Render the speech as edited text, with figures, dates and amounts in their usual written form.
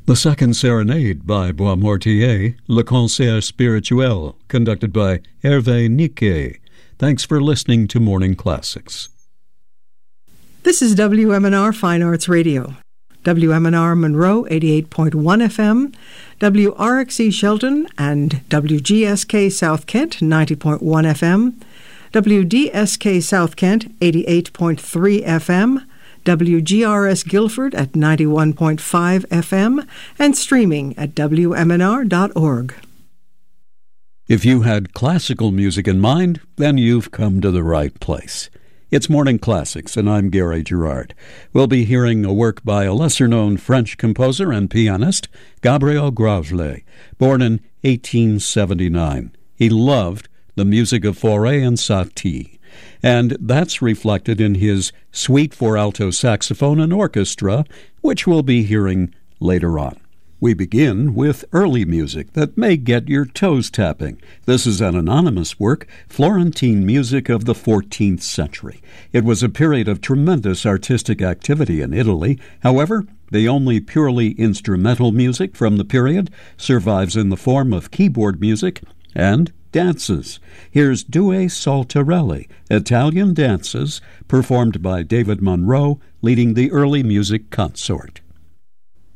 The Second Serenade by Bois Mortier, Le Concert Spirituel, conducted by Hervé Niquet. Thanks for listening to Morning Classics. This is WMNR Fine Arts Radio. WMNR Monroe 88.1 FM, WRXE Shelton and WGSK South Kent 90.1 FM, WDSK South Kent 88.3 FM, WGRS Guilford at 91.5 FM, and streaming at WMNR.org. If you had classical music in mind, then you've come to the right place. It's Morning Classics, and I'm Gary Gerard. We'll be hearing a work by a lesser-known French composer and pianist, Gabriel Gravely, born in 1879. He loved the music of Fauré and Satie, and that's reflected in his Suite for Alto Saxophone and Orchestra, which we'll be hearing later on. We begin with early music that may get your toes tapping. This is an anonymous work, Florentine music of the 14th century. It was a period of tremendous artistic activity in Italy. However, the only purely instrumental music from the period survives in the form of keyboard music and dances. Here's Due Saltarelli, Italian dances, performed by David Monroe, leading the early music consort.